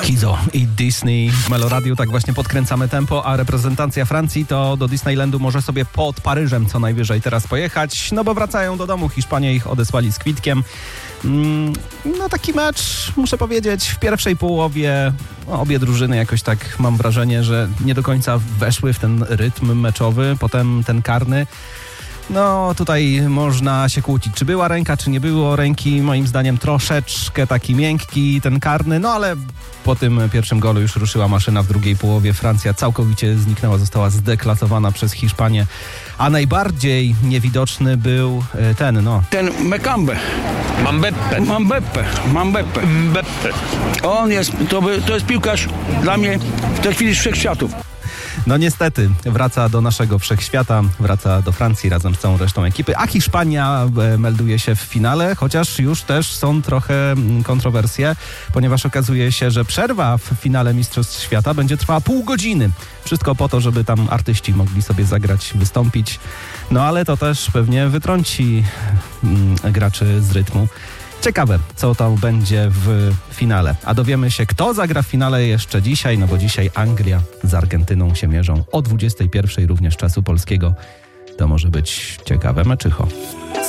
Kizo i Disney. W Meloradiu tak właśnie podkręcamy tempo, a reprezentacja Francji to do Disneylandu może sobie pod Paryżem co najwyżej teraz pojechać, no bo wracają do domu. Hiszpanie ich odesłali z kwitkiem. No taki mecz, muszę powiedzieć, w pierwszej połowie obie drużyny jakoś tak mam wrażenie, że nie do końca weszły w ten rytm meczowy, potem ten karny. No tutaj można się kłócić, czy była ręka, czy nie było ręki. Moim zdaniem troszeczkę taki miękki ten karny, no ale po tym pierwszym golu już ruszyła maszyna w drugiej połowie. Francja całkowicie zniknęła, została zdeklasowana przez Hiszpanię, a najbardziej niewidoczny był ten Mekambe. Mbappé. On jest, to jest piłkarz dla mnie w tej chwili z wszechświatów. No niestety, wraca do naszego wszechświata, wraca do Francji razem z całą resztą ekipy, a Hiszpania melduje się w finale, chociaż już też są trochę kontrowersje, ponieważ okazuje się, że przerwa w finale Mistrzostw Świata będzie trwała pół godziny. Wszystko po to, żeby tam artyści mogli sobie zagrać, wystąpić, no ale to też pewnie wytrąci graczy z rytmu. Ciekawe, co tam będzie w finale. A dowiemy się, kto zagra w finale jeszcze dzisiaj, no bo dzisiaj Anglia z Argentyną się mierzą o 21:00 również czasu polskiego. To może być ciekawe meczycho.